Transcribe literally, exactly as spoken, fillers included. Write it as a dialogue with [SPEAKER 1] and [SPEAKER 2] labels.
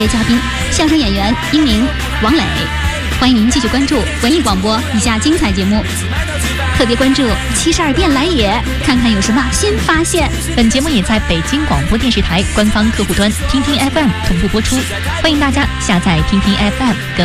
[SPEAKER 1] 嘉宾相声演员英明、王磊，欢迎您继续关注文艺广播以下精彩节目，特别关注七十二变来也，看看有什么新发现。
[SPEAKER 2] 本节目也在北京广播电视台官方客户端听听 F M 同步播出，欢迎大家下载听听 F M。